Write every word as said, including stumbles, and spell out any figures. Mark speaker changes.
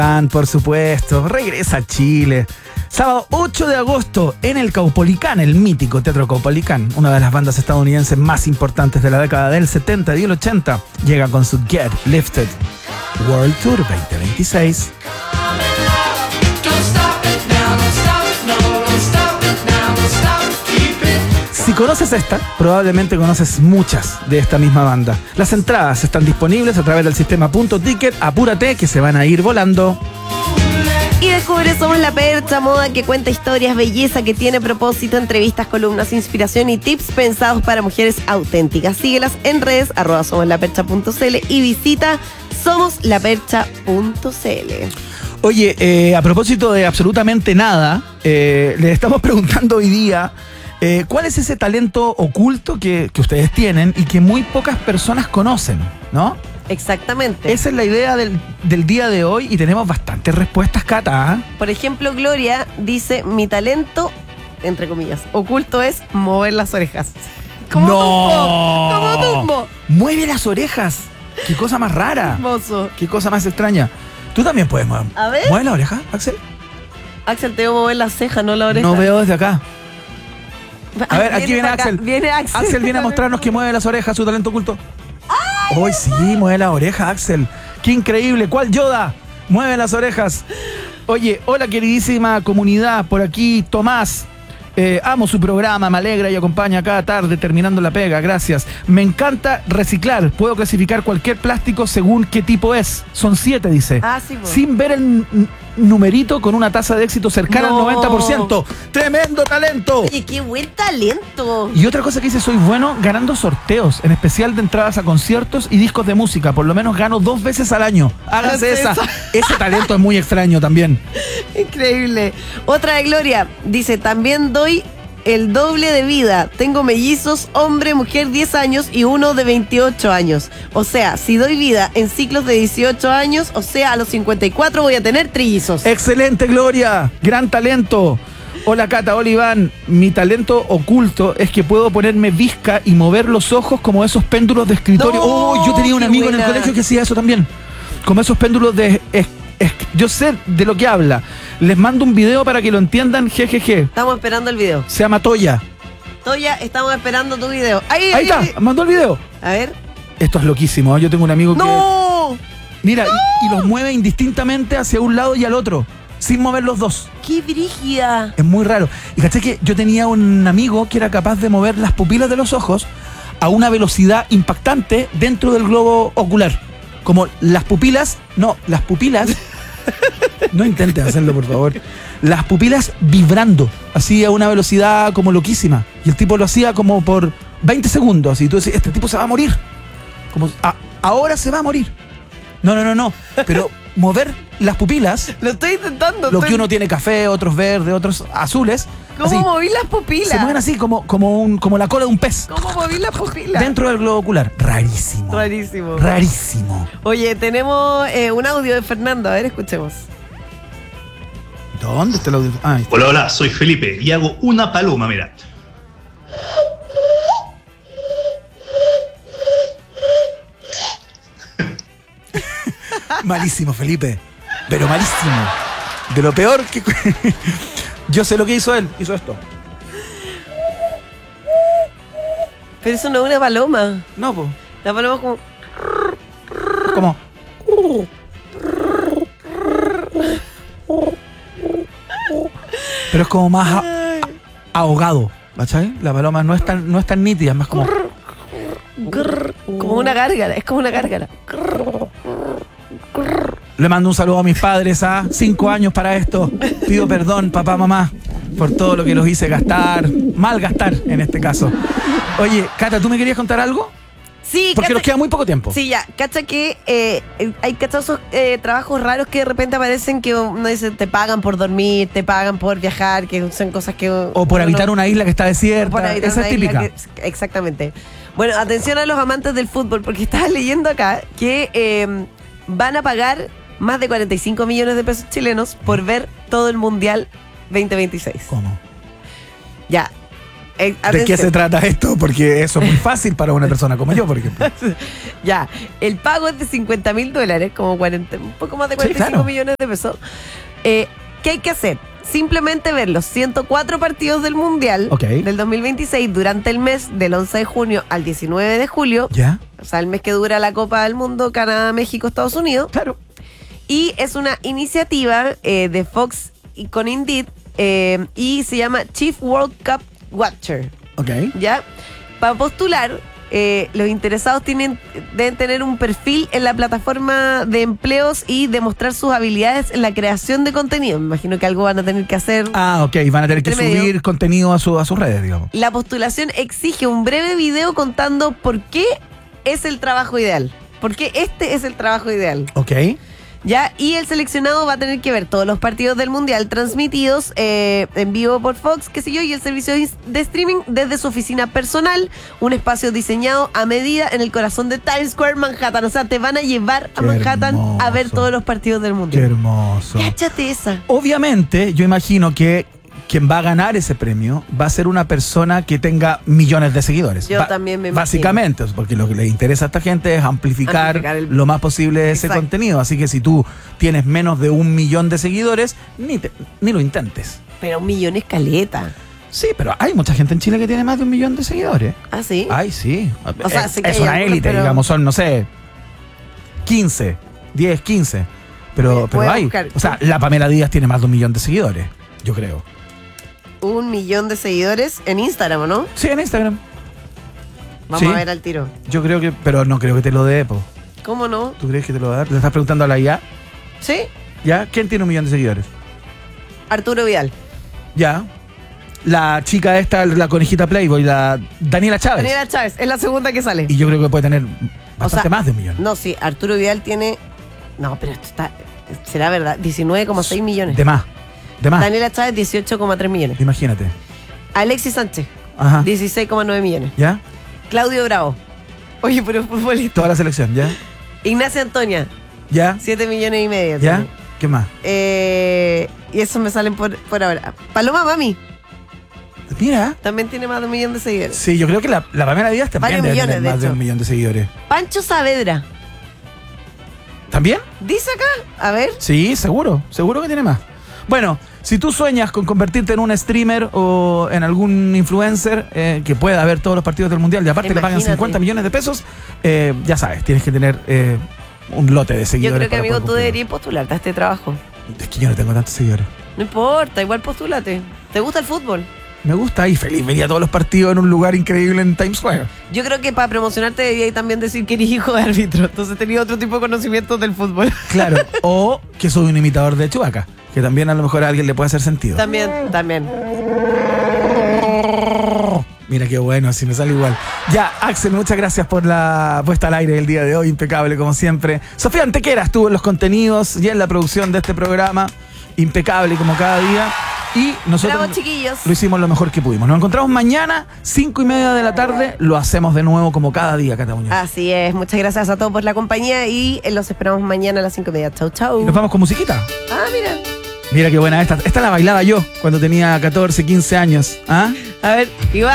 Speaker 1: Por supuesto, regresa a Chile. Sábado ocho de agosto en el Caupolicán, el mítico Teatro Caupolicán, una de las bandas estadounidenses más importantes de la década del setenta y el ochenta, llega con su Get Lifted World Tour veinte veintiséis. Si conoces esta, probablemente conoces muchas de esta misma banda. Las entradas están disponibles a través del sistema Punto Ticket. Apúrate que se van a ir volando.
Speaker 2: Y descubre Somos la Percha, moda que cuenta historias, belleza que tiene propósito, entrevistas, columnas, inspiración y tips pensados para mujeres auténticas. Síguelas en redes, arroba somoslapercha punto cl y visita somoslapercha punto cl.
Speaker 1: Oye, eh, a propósito de absolutamente nada, eh, le estamos preguntando hoy día eh, ¿cuál es ese talento oculto que, que ustedes tienen y que muy pocas personas conocen, ¿no?
Speaker 2: Exactamente.
Speaker 1: Esa es la idea del, del día de hoy y tenemos bastantes respuestas, Cata. ¿eh?
Speaker 2: Por ejemplo, Gloria dice, mi talento, entre comillas, oculto es mover las orejas. Como
Speaker 1: ¡No!
Speaker 2: Dumbo, como Dumbo.
Speaker 1: Mueve las orejas. Qué cosa más rara.
Speaker 2: Hermoso.
Speaker 1: Qué cosa más extraña. Tú también puedes mover.
Speaker 2: A ver.
Speaker 1: ¿Mueve la oreja, Axel?
Speaker 2: Axel, te veo mover la ceja, no la oreja.
Speaker 1: No veo desde acá. A ver, aquí viene
Speaker 2: acá,
Speaker 1: Axel.
Speaker 2: Viene Axel.
Speaker 1: Axel viene a mostrarnos que mueve las orejas, su talento oculto. Hoy sí, mueve la oreja, Axel. Qué increíble. ¿Cuál Yoda? Mueve las orejas. Oye, hola queridísima comunidad. Por aquí, Tomás. Eh, amo su programa, me alegra y acompaña cada tarde terminando la pega, gracias. Me encanta reciclar, puedo clasificar cualquier plástico según qué tipo es. Son siete, dice.
Speaker 2: Ah, sí, pues.
Speaker 1: Sin ver el n- numerito con una tasa de éxito cercana
Speaker 2: No.
Speaker 1: al noventa por ciento. ¡Tremendo talento!
Speaker 2: Oye, qué buen talento.
Speaker 1: Y otra cosa que dice, soy bueno ganando sorteos, en especial de entradas a conciertos y discos de música. Por lo menos gano dos veces al año. Hágase esa.
Speaker 2: esa.
Speaker 1: Ese talento es muy extraño también.
Speaker 2: Increíble. Otra de Gloria dice, también doy el doble de vida. Tengo mellizos, hombre, mujer, diez años y uno de veintiocho años. O sea, si doy vida en ciclos de dieciocho años, o sea, a los cincuenta y cuatro voy a tener trillizos.
Speaker 1: Excelente, Gloria. Gran talento. Hola, Cata. Hola, Iván. Mi talento oculto es que puedo ponerme visca y mover los ojos como esos péndulos de escritorio.
Speaker 2: No,
Speaker 1: Oh, yo tenía un
Speaker 2: qué
Speaker 1: amigo en
Speaker 2: buena.
Speaker 1: el colegio que hacía eso también. Como esos péndulos de... es- es- yo sé de lo que habla. Les mando un video para que lo entiendan. Jejeje.
Speaker 2: Estamos esperando el video.
Speaker 1: Se llama Toya.
Speaker 2: Toya, estamos esperando tu video. Ahí,
Speaker 1: Ahí está. Mandó el video.
Speaker 2: A ver.
Speaker 1: Esto es loquísimo. ¿eh? Yo tengo un amigo que...
Speaker 2: ¡No!
Speaker 1: Mira, y, y los mueve indistintamente hacia un lado y al otro, sin mover los dos.
Speaker 2: ¡Qué brígida!
Speaker 1: Es muy raro. Y caché que yo tenía un amigo que era capaz de mover las pupilas de los ojos a una velocidad impactante dentro del globo ocular. Como las pupilas, no, las pupilas, no intentes hacerlo por favor, las pupilas vibrando, así a una velocidad como loquísima. Y el tipo lo hacía como por veinte segundos. Y tú decís, este tipo se va a morir. Como, "Ah, ahora se va a morir. No, no, no, no. Pero mover las pupilas,
Speaker 2: Lo estoy intentando.
Speaker 1: lo
Speaker 2: estoy-
Speaker 1: que uno tiene café, otros verdes, otros azules.
Speaker 2: ¿Cómo
Speaker 1: así,
Speaker 2: moví las pupilas?
Speaker 1: se mueven así como, como, un, como la cola de un pez.
Speaker 2: ¿Cómo moví las pupilas?
Speaker 1: Dentro del globo ocular. Rarísimo.
Speaker 2: Rarísimo.
Speaker 1: Rarísimo.
Speaker 2: Oye, tenemos eh, un audio de Fernando. A ver, escuchemos.
Speaker 1: ¿Dónde está el audio? Ah, ahí está.
Speaker 3: Hola, hola, soy Felipe y hago una paloma, mira.
Speaker 1: Malísimo, Felipe. Pero malísimo. De lo peor que... Yo sé lo que hizo él. Hizo esto.
Speaker 2: Pero eso no es una paloma.
Speaker 1: No, pues.
Speaker 2: La paloma es como...
Speaker 1: Como... Pero es como más a- ahogado. ¿Cachai? La paloma no es tan, no es tan nítida, es más como...
Speaker 2: grrr, como una gárgara. Es como una gárgara.
Speaker 1: Le mando un saludo a mis padres, a cinco años para esto. Pido perdón, papá, mamá, por todo lo que los hice gastar, mal gastar en este caso. Oye, Cata, ¿tú me querías contar algo?
Speaker 2: Sí,
Speaker 1: Porque
Speaker 2: cacha-
Speaker 1: nos queda muy poco tiempo.
Speaker 2: Sí, ya. Cacha que eh, eh, hay cachazos, eh, trabajos raros que de repente aparecen que uno dice te pagan por dormir, te pagan por viajar, que son cosas que...
Speaker 1: O por
Speaker 2: uno
Speaker 1: habitar
Speaker 2: no-
Speaker 1: una isla que está
Speaker 2: por
Speaker 1: desierta.
Speaker 2: habitar
Speaker 1: Esa
Speaker 2: una
Speaker 1: es
Speaker 2: isla
Speaker 1: típica.
Speaker 2: que- exactamente. Bueno, atención a los amantes del fútbol, porque estaba leyendo acá que eh, van a pagar más de cuarenta y cinco millones de pesos chilenos por ver todo el Mundial veinte veintiséis.
Speaker 1: ¿Cómo?
Speaker 2: Ya. Eh,
Speaker 1: ¿De qué
Speaker 2: atención.
Speaker 1: se trata esto? Porque eso es muy fácil para una persona como yo, por ejemplo.
Speaker 2: Ya, el pago es de cincuenta mil dólares, como cuarenta, un poco más de
Speaker 1: Sí,
Speaker 2: cuarenta y cinco
Speaker 1: claro.
Speaker 2: millones de pesos. Eh, ¿Qué hay que hacer? Simplemente ver los ciento cuatro partidos del Mundial
Speaker 1: Ok.
Speaker 2: del dos mil veintiséis durante el mes del once de junio al diecinueve de julio.
Speaker 1: ¿Ya?
Speaker 2: O sea, el mes que dura la Copa del Mundo, Canadá, México, Estados Unidos.
Speaker 1: Claro.
Speaker 2: Y es una iniciativa eh, de Fox y con Indeed eh, y se llama Chief World Cup Watcher.
Speaker 1: Ok.
Speaker 2: ¿Ya? Para postular, eh, los interesados tienen, deben tener un perfil en la plataforma de empleos y demostrar sus habilidades en la creación de contenido. Me imagino que algo van a tener que hacer.
Speaker 1: Ah, ok. Van a tener que
Speaker 2: Entre medio.
Speaker 1: subir contenido a, su, a sus redes, digamos.
Speaker 2: La postulación exige un breve video contando por qué es el trabajo ideal. ¿Por qué este es el trabajo ideal?
Speaker 1: Ok.
Speaker 2: ¿Ya? Y el seleccionado va a tener que ver todos los partidos del Mundial transmitidos eh, en vivo por Fox, qué sé yo, y el servicio de streaming desde su oficina personal, un espacio diseñado a medida en el corazón de Times Square, Manhattan. O sea, te van a llevar a
Speaker 1: Qué
Speaker 2: Manhattan a ver
Speaker 1: hermoso.
Speaker 2: todos los partidos del
Speaker 1: Qué
Speaker 2: Mundial.
Speaker 1: hermoso.
Speaker 2: Cáchate esa.
Speaker 1: Obviamente, yo imagino que quien va a ganar ese premio va a ser una persona que tenga millones de seguidores.
Speaker 2: Yo
Speaker 1: Ba-
Speaker 2: también me imagino.
Speaker 1: Básicamente, porque lo que le interesa a esta gente es amplificar,
Speaker 2: Amplificar el-
Speaker 1: lo más posible ese
Speaker 2: Exacto.
Speaker 1: contenido. Así que si tú tienes menos de un millón de seguidores, ni, te- ni lo intentes.
Speaker 2: Pero un millón es caleta.
Speaker 1: Sí, pero hay mucha gente en Chile que tiene más de un millón de seguidores.
Speaker 2: ¿Ah, sí?
Speaker 1: Ay, sí.
Speaker 2: O sea,
Speaker 1: es
Speaker 2: sí que
Speaker 1: es
Speaker 2: hay
Speaker 1: una
Speaker 2: algunos,
Speaker 1: élite,
Speaker 2: pero-
Speaker 1: digamos, son, no sé, quince, diez, quince. Pero,
Speaker 2: Voy-
Speaker 1: pero
Speaker 2: voy a
Speaker 1: hay.
Speaker 2: buscar.
Speaker 1: O sea, la Pamela Díaz tiene más de un millón de seguidores, yo creo.
Speaker 2: Un millón de seguidores en Instagram, ¿o no?
Speaker 1: Sí, en Instagram.
Speaker 2: Vamos
Speaker 1: Sí.
Speaker 2: a ver al tiro.
Speaker 1: Yo creo que, pero no creo que te lo dé, po.
Speaker 2: ¿Cómo no?
Speaker 1: ¿Tú crees que te lo va a dar? ¿Le estás preguntando a la I A?
Speaker 2: ¿Sí?
Speaker 1: ¿Ya? ¿Quién tiene un millón de seguidores?
Speaker 2: Arturo Vidal.
Speaker 1: Ya. La chica esta, la conejita Playboy, la Daniela Chávez.
Speaker 2: Daniela Chávez, es la segunda que sale.
Speaker 1: Y yo creo que puede tener bastante
Speaker 2: sea,
Speaker 1: más de un millón.
Speaker 2: No, sí, Arturo Vidal tiene. No, pero esto está. Será verdad, diecinueve coma seis millones.
Speaker 1: De más. De más.
Speaker 2: Daniela Chávez, dieciocho coma tres millones.
Speaker 1: Imagínate.
Speaker 2: Alexis Sánchez,
Speaker 1: Ajá.
Speaker 2: dieciséis coma nueve millones.
Speaker 1: ¿Ya?
Speaker 2: Claudio Bravo. Oye, pero futbolista.
Speaker 1: Toda la selección, ¿ya?
Speaker 2: Ignacia Antonia,
Speaker 1: ¿Ya?
Speaker 2: siete millones y medio.
Speaker 1: ¿Ya?
Speaker 2: tiene.
Speaker 1: ¿Qué más?
Speaker 2: Eh, y esos me salen por, por ahora. Paloma Mami
Speaker 1: Mira.
Speaker 2: también tiene más de un millón de seguidores.
Speaker 1: Sí, yo creo que la, la Pamela Díaz también
Speaker 2: Varios
Speaker 1: debe
Speaker 2: millones,
Speaker 1: tener
Speaker 2: de
Speaker 1: más de
Speaker 2: hecho.
Speaker 1: un millón de seguidores.
Speaker 2: Pancho Saavedra.
Speaker 1: ¿También?
Speaker 2: Dice acá, a ver.
Speaker 1: Sí, seguro. Seguro que tiene más. Bueno, si tú sueñas con convertirte en un streamer o en algún influencer eh, que pueda ver todos los partidos del Mundial y aparte le pagan
Speaker 2: Imagínate.
Speaker 1: cincuenta millones de pesos, eh, ya sabes, tienes que tener eh, un lote de
Speaker 2: Yo
Speaker 1: seguidores.
Speaker 2: creo que,
Speaker 1: para
Speaker 2: amigo,
Speaker 1: poder
Speaker 2: tú
Speaker 1: cumplir.
Speaker 2: deberías postularte a este trabajo.
Speaker 1: Es que yo no tengo tantos seguidores.
Speaker 2: No importa, igual postúlate. ¿Te gusta el fútbol?
Speaker 1: Me gusta y feliz vería todos los partidos en un lugar increíble en Times Square.
Speaker 2: Yo creo que para promocionarte deberías también decir que eres hijo de árbitro. Entonces tenía otro tipo de conocimientos del fútbol.
Speaker 1: Claro. O que soy un imitador de Chewbacca, que también a lo mejor a alguien le puede hacer sentido.
Speaker 2: También, también.
Speaker 1: Mira qué bueno, así me sale igual. Ya, Axel, muchas gracias por la puesta al aire el día de hoy, impecable como siempre. Sofía Antequera estuvo en los contenidos y en la producción de este programa, impecable como cada día. Y nosotros
Speaker 2: Bravo, chiquillos.
Speaker 1: lo hicimos lo mejor que pudimos. Nos encontramos mañana, cinco y media de la tarde, lo hacemos de nuevo como cada día, Cataluña.
Speaker 2: Así es. Muchas gracias a todos por la compañía y eh, los esperamos mañana a las cinco y media. Chau, chau.
Speaker 1: Y nos vamos con musiquita.
Speaker 2: Ah, mira.
Speaker 1: Mira qué buena esta. Esta la bailaba yo cuando tenía catorce, quince años. ¿Ah?
Speaker 2: A ver, igual.